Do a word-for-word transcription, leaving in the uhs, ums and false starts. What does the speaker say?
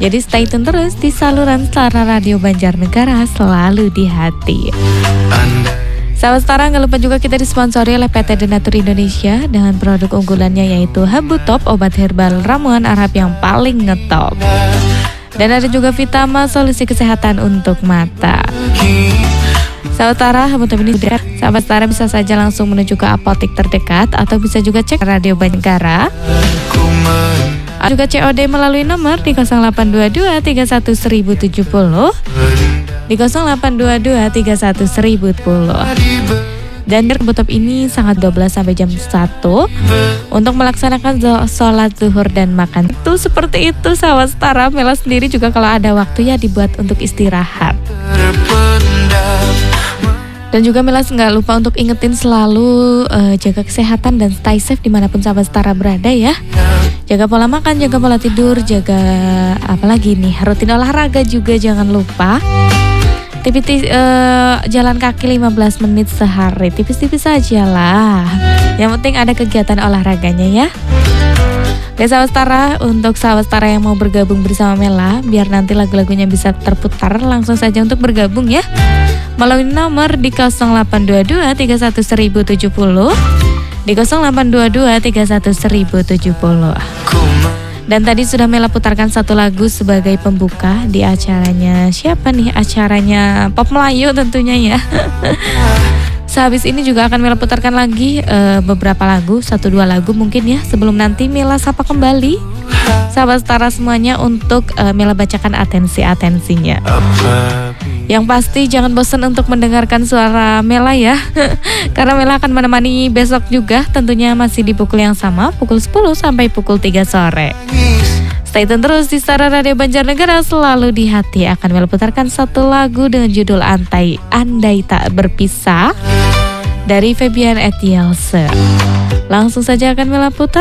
Jadi stay tune terus di saluran Setara Radio Banjarnegara, selalu di hati. Sahabat Setara, nggak lupa juga kita disponsori oleh P T Denatur Indonesia dengan produk unggulannya yaitu Habu Top, obat herbal ramuan Arab yang paling ngetop. Dan ada juga Vitama, solusi kesehatan untuk mata. Sahabat Setara, Habu Top ini sudah. Sahabat Setara bisa saja langsung menuju ke apotek terdekat atau bisa juga cek Radio Banjarnegara. Juga C O D melalui nomor di nol delapan dua dua tiga satu seribu tujuh puluh, di nol delapan dua dua tiga satu seribu sepuluh. Dan Habu Top ini sangat dua belas sampai jam satu untuk melaksanakan sholat zuhur dan makan. Itu seperti itu sahabat Setara. Mela sendiri juga kalau ada waktu ya dibuat untuk istirahat. Dan juga Mela nggak lupa untuk ingetin selalu uh, jaga kesehatan dan stay safe dimanapun sahabat Setara berada ya. Jaga pola makan, jaga pola tidur, jaga apa lagi nih, rutin olahraga juga jangan lupa. Tipis uh, jalan kaki lima belas menit sehari, tipis-tipis aja lah. Yang penting ada kegiatan olahraganya ya. Oke sahabat Setara, untuk sahabat Setara yang mau bergabung bersama Mela, biar nanti lagu-lagunya bisa terputar, langsung saja untuk bergabung ya. Melalui nomor di nol delapan dua dua tiga satu seribu tujuh puluh, di nol delapan dua dua tiga satu seribu tujuh puluh. Dan tadi sudah Mela putarkan satu lagu sebagai pembuka di acaranya siapa nih? Acaranya Pop Melayu tentunya ya. Sehabis ini juga akan Mela putarkan lagi uh, beberapa lagu, satu dua lagu mungkin ya, sebelum nanti Mela sapa kembali sahabat Setara semuanya untuk uh, Mela bacakan atensi-atensinya. Yang pasti jangan bosan untuk mendengarkan suara Mela ya. Karena Mela akan menemani besok juga, tentunya masih di pukul yang sama, pukul sepuluh sampai pukul tiga sore. Stay tune terus di Setara Radio Banjarnegara, selalu di hati. Akan Mela putarkan satu lagu dengan judul Andai, Andai Tak Berpisah dari Febian Etielse. Langsung saja akan Mela putar.